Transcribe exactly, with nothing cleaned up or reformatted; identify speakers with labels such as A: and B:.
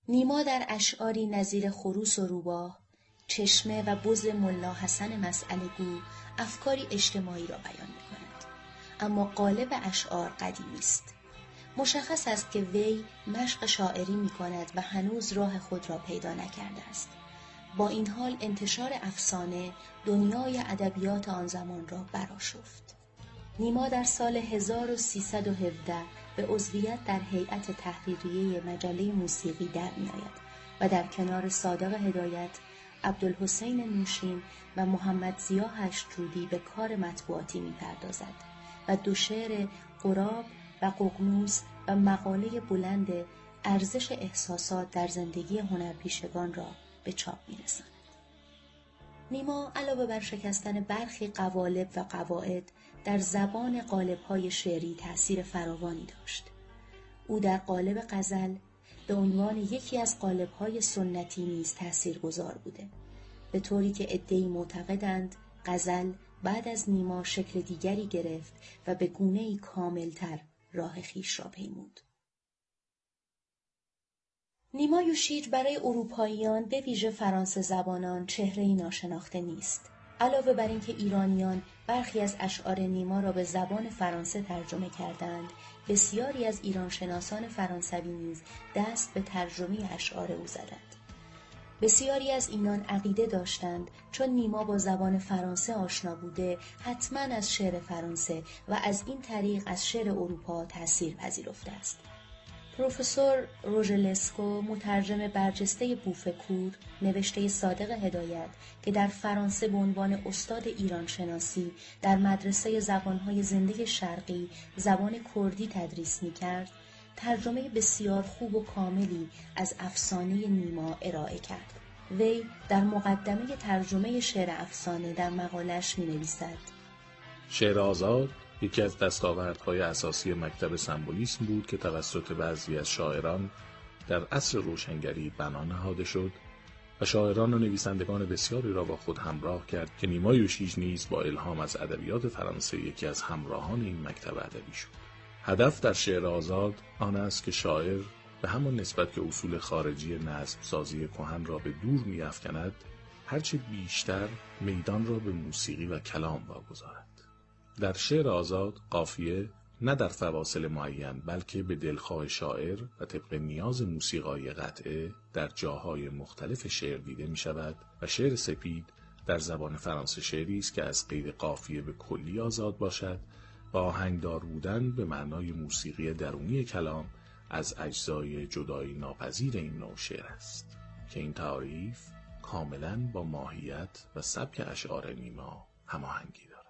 A: نیما در اشعاری نظیر خروس و روباه، چشمه و بز ملا حسن مسئله گو افکاری اجتماعی را بیان می‌کند، اما قالب اشعار قدیمی است. مشخص است که وی مشق شاعری می‌کند و هنوز راه خود را پیدا نکرده است. با این حال انتشار افسانه دنیای ادبیات آن زمان را برآشفت. نیما در سال هزار و سیصد و هفده به عضویت در هیئت تحریریه مجله موسیقی در می‌آید و در کنار صادق هدایت، عبدالحسین نوشین و محمد ضیا هشترودی به کار مطبوعاتی می‌پردازد و دو شعر غراب و ققنوس و مقاله بلند ارزش احساسات در زندگی هنرپیشگان را به چاپ می‌رساند. نیما علاوه بر شکستن برخی قوالب و قواعد در زبان قالب‌های شعری تأثیر فراوانی داشت. او در قالب غزل به عنوان یکی از قالب‌های سنتی نیز تأثیرگذار بوده، به طوری که عده‌ای معتقدند غزل بعد از نیما شکل دیگری گرفت و به گونه‌ای کاملتر راه خویش را پیمود. نیما یوشیج برای اروپاییان به ویژه فرانسه زبانان چهره‌ای ناشناخته نیست. علاوه بر اینکه ایرانیان برخی از اشعار نیما را به زبان فرانسه ترجمه کردند، بسیاری از ایرانشناسان فرانسوی نیز دست به ترجمه اشعار او زدند. بسیاری از اینان عقیده داشتند چون نیما با زبان فرانسه آشنا بوده، حتماً از شعر فرانسه و از این طریق از شعر اروپا تأثیر پذیرفته است. پروفسور روژلسکو، مترجم برجسته بوفکور، نوشته صادق هدایت که در فرانسه به عنوان استاد ایران شناسی در مدرسه زبانهای زنده شرقی زبان کردی تدریس می‌کرد، ترجمه بسیار خوب و کاملی از افسانه نیما ارائه کرد. وی در مقدمه ترجمه شعر افسانه در مقالش می‌نویسد:
B: شعر آزاد یکی از دستاوردهای اساسی مکتب سمبولیسم بود که توسط بعضی از شاعران در عصر روشنگری بنا نهاده شد و شاعران و نویسندگان بسیاری را با خود همراه کرد که نیما یوشیج نیز با الهام از ادبیات فرانسه یکی از همراهان این مکتب ادبی شد. هدف در شعر آزاد آن است که شاعر به همان نسبت که اصول خارجی نظم سازی کهن را به دور می‌افکند، هرچه بیشتر میدان را به موسیقی و کلام واگذارد. در شعر آزاد قافیه نه در فواصل معین بلکه به دلخواه شاعر و طبق نیاز موسیقای قطعه در جاهای مختلف شعر دیده می شود و شعر سپید در زبان فرانسه شعری است که از قید قافیه به کلی آزاد باشد و آهنگدار بودن به معنای موسیقی درونی کلام از اجزای جدایی ناپذیر این نوع شعر است که این تعریف کاملاً با ماهیت و سبک اشعار نیما هماهنگی دارد.